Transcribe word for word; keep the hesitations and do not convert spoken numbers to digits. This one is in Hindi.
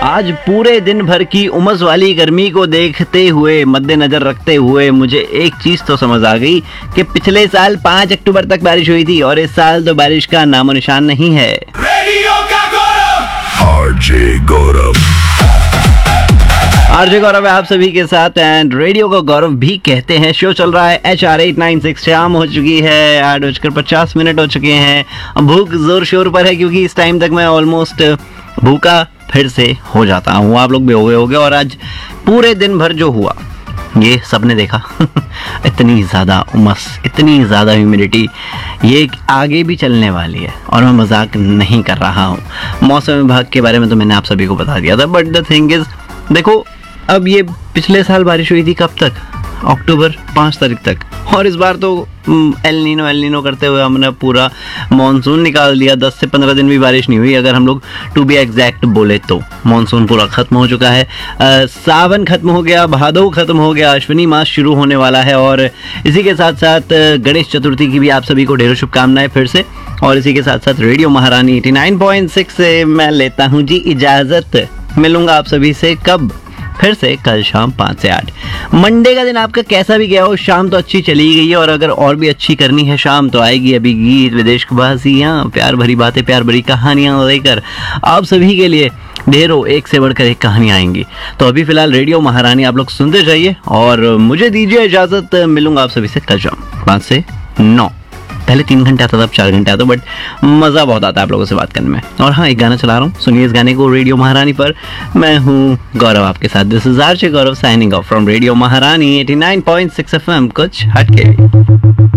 आज पूरे दिन भर की उमस वाली गर्मी को देखते हुए, मद्देनजर रखते हुए मुझे एक चीज तो समझ आ गई कि पिछले साल पाँच अक्टूबर तक बारिश हुई थी और इस साल तो बारिश का नामो निशान नहीं है। रेडियो का गौरव आरजे गौरव आरजे गौरव है आप सभी के साथ एंड रेडियो को गौरव भी कहते हैं। शो चल रहा है H R eight nine six. शाम हो चुकी है, आठ बजकर पचास मिनट हो चुके हैं। भूख जोर शोर पर है क्योंकि इस टाइम तक मैं ऑलमोस्ट भूखा फिर से हो जाता हूँ। आप लोग भी हो गए होंगे। और आज पूरे दिन भर जो हुआ ये सबने देखा। इतनी ज़्यादा उमस, इतनी ज़्यादा ह्यूमिडिटी, ये आगे भी चलने वाली है और मैं मजाक नहीं कर रहा हूँ। मौसम विभाग के बारे में तो मैंने आप सभी को बता दिया था, बट द थिंग इज, देखो अब ये पिछले साल बारिश हुई थी कब तक? अक्टूबर पाँच तारीख तक। और इस बार तो एल नीनो एल नीनो करते हुए हमने पूरा मॉनसून निकाल दिया। दस से पंद्रह दिन भी बारिश नहीं हुई। अगर हम लोग टू बी एग्जैक्ट बोले तो मॉनसून पूरा खत्म हो चुका है। आ, सावन खत्म हो गया, भादो खत्म हो गया, अश्विनी मास शुरू होने वाला है। और इसी के साथ साथ गणेश चतुर्थी की भी आप सभी को ढेरों शुभकामनाएं फिर से। और इसी के साथ साथ रेडियो महारानी एटी नाइन पॉइंट सिक्स से मैं लेता हूँ जी इजाज़त। मिलूंगा आप सभी से कब? फिर से कल शाम पाँच से आठ। मंडे का दिन आपका कैसा भी गया हो, शाम तो अच्छी चली गई है और अगर और भी अच्छी करनी है शाम तो आएगी अभी गीत, विदेश की बाजियाँ, प्यार भरी बातें, प्यार भरी कहानियाँ लेकर आप सभी के लिए ढेरों एक से बढ़कर एक कहानी आएंगी। तो अभी फिलहाल रेडियो महारानी आप लोग सुनते जाइए और मुझे दीजिए इजाज़त। मिलूंगा आप सभी से कल शाम पाँच से नौ। पहले तीन घंटे आता था, अब चार घंटे आता, बट मज़ा बहुत आता है आप लोगों से बात करने में। और हाँ, एक गाना चला रहा हूँ, सुनिए इस गाने को रेडियो महारानी पर। मैं हूँ गौरव आपके साथ। This is RJ Gaurav signing off from radio महारानी eighty nine point six F M, कुछ हटके।